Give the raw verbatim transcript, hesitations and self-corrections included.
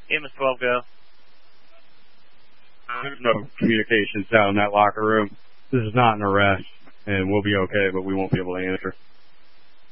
E M S twelve, go. There's no communications down in that locker room. This is not an arrest, and we'll be okay, but we won't be able to answer.